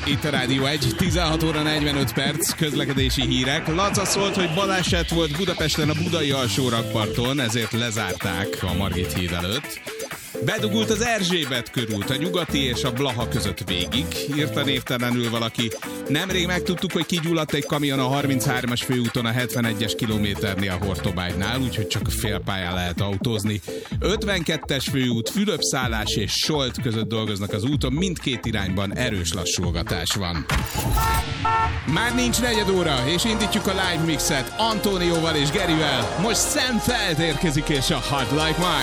Itt a Rádió 1, 16 óra 45 perc, közlekedési hírek. Laca szólt, hogy baleset volt Budapesten a Budai alsórakparton, ezért lezárták a Margit híd előtt. Bedugult az Erzsébet körút a Nyugati és a Blaha között végig, írta névtelenül valaki. Nemrég megtudtuk, hogy kigyulladt egy kamion a 33-as főúton a 71-es kilométernél a Hortobágynál, úgyhogy csak félpályán lehet autózni. 52-es főút, Fülöp-szállás és Solt között dolgoznak az úton, mindkét irányban erős lassulgatás van. Már nincs negyed óra, és indítjuk a live mixet Antónióval és Gerivel. Most Sam Feld érkezik és a Hard Like Mine.